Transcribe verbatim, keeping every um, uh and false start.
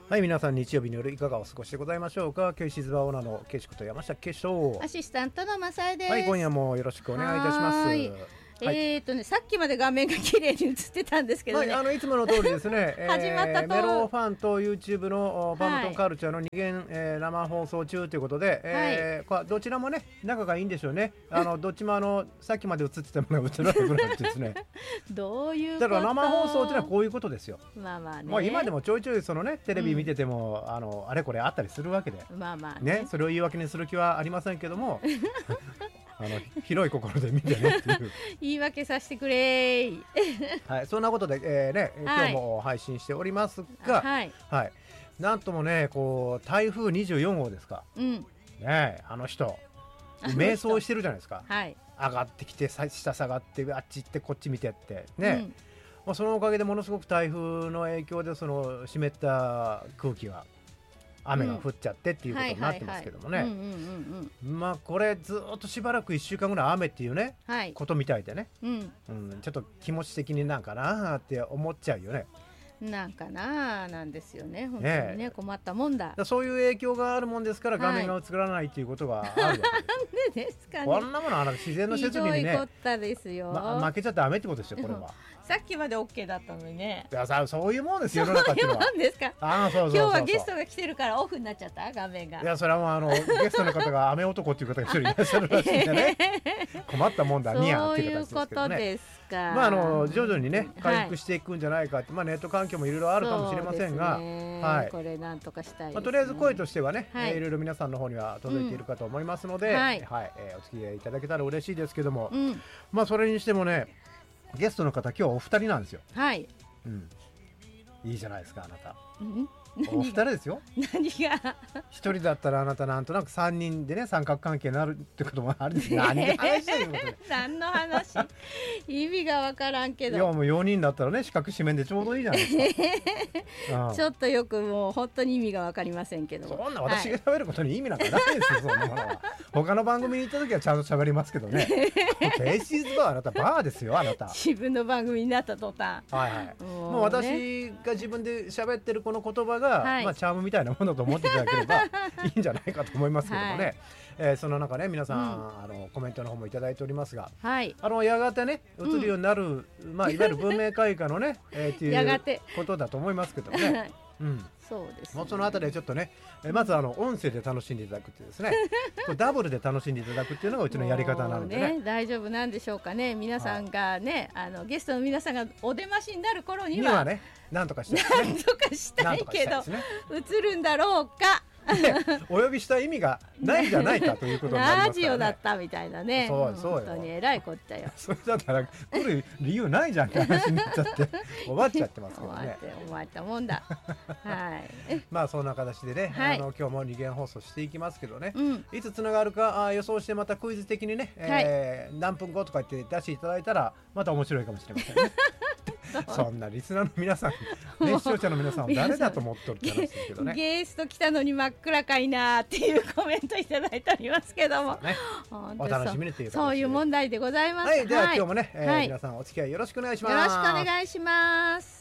はい、皆さん日曜日の夜いかがお過ごしでございましょうか。ケイシズバーオーナーのケイシこと山下ケイシとアシスタントのマサイです。 はい、今夜もよろしくお願いいたします。 はい、えーとね、さっきまで画面が綺麗に映ってたんですけどね、 はい、あのいつもの通りですね始まったと、 えー、メロファンと YouTube のバムトンカルチャーのに限、えー、生放送中ということで、えーはい、どちらもね仲がいいんでしょうね。あのどっちもあのさっきまで映ってたものが映らなくなってですねどういうことだから生放送というのはこういうことですよ。 まあまあね、 まあ、今でもちょいちょいそのねテレビ見てても、うん、あのあれこれあったりするわけで、 まあまあ ね, ねそれを言い訳にする気はありませんけどもあの広い心で見てねっていう言い訳させてくれーはい、そんなことで、えーね、今日も配信しておりますが、はいはい、なんともねこう台風にじゅうよん号ですか、うんね、あの人迷走してるじゃないですか、はい、上がってきて下下がってあっち行ってこっち見てってね、うんまあ、そのおかげでものすごく台風の影響でその湿った空気が雨が降っちゃってっていうことになってますけどもね、まあこれずっとしばらくいっしゅうかんぐらい雨っていうね、はい、ことみたいでね、うんうん、ちょっと気持ち的になんかなって思っちゃうよね。 なんかななんですよね本当に ね, ね困ったもんだ。 だそういう影響があるもんですから画面が映らないっていうことがあるわけです、はい、 なんでですかね。 こんなものは自然の設備にねひどいこったですよ、 ま、負けちゃダメってことですよこれはさっきまで OK だったのにね。 いやさそういうもんですよ世の中っていうのは。 そういうもんですか。 あそうそうそうそう今日はゲストが来てるからオフになっちゃった画面が。 いやそれはもうあのゲストの方が雨男っていう方が一人いらっしゃるらしいんでね困ったもんだニャーっていう形ですけどね。そういうことですか。まああの徐々にね回復していくんじゃないかって、はい、まあネット環境もいろいろあるかもしれませんが、 はい、これなんとかしたいですね。 まあ、とりあえず声としてはね、はい、いろいろ皆さんの方には届いているかと思いますので、うん、はい、はいえー、お付き合いいただけたら嬉しいですけども、うん、まあそれにしてもねゲストの方今日お二人なんですよ。はい、うん、いいじゃないですかあなた、うん、お二人ですよ。 何が一人だったらあなたなんとなく三人でね三角関係になるってこともあるんですけど何が話してることで何の話意味がわからんけど。 いやもうよにんだったらね四角四面でちょうどいいじゃないですか、うん、 ちょっとよくもう本当に意味がわかりませんけど。 そんな私が喋ることに意味なんかないですよ、はい、そんなものは他の番組に行った時はちゃんと喋りますけどねケイシーズバーあなたバーですよあなた。 自分の番組になった途端はい、はい、もう、ね、もう私が自分で喋ってるこの言葉が、はいまあ、チャームみたいなものと思っていただければいいんじゃないかと思いますけどもね、はいえー、その中ね皆さん、うん、あのコメントの方もいただいておりますが、はい、あのやがてね映るようになる、うんまあ、いわゆる文明開化のね、えー、っていうことだと思いますけどねうん、そうですね、もうそのあたりでちょっとね、えまずあの音声で楽しんでいただくっていうですねこれダブルで楽しんでいただくっていうのがうちのやり方なので ね, ね大丈夫なんでしょうかね。皆さんがね、はい、あのゲストの皆さんがお出ましになる頃には、にはねなんとかしたい、ね、 なんとかしたいけど、ね、映るんだろうかお呼びした意味がないんじゃないかということになりますからね。 ラジオだったみたいなね。 そうそうよ本当に偉いこっちゃよ。 それだったら来る理由ないじゃんって話になっちゃって終わっちゃってますけどね。 終わったもんだはいまあそんな形でね、はい、あの今日も二元放送していきますけどね、うん、いつつながるかあ予想してまたクイズ的にね、えーはい、何分後とか言って出していただいたらまた面白いかもしれませんねそんなリスナーの皆さん、ね、視聴者の皆さんは誰だと思っとるって話ですけどねゲスト来たのに真っ暗かいなっていうコメントいただいておりますけども、ね、 お楽しみにというそういう問題でございます。 はい、では今日もね、えーはい、皆さんお付き合いよろしくお願いします。 よろしくお願いします。